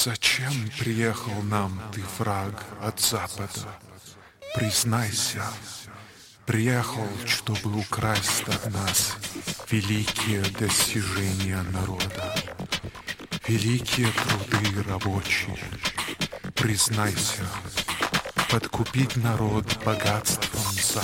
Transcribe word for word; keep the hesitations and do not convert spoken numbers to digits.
Зачем приехал нам ты, враг, от запада? Признайся, приехал, чтобы украсть от нас великие достижения народа, великие труды рабочие. Признайся, подкупить народ богатством Запада.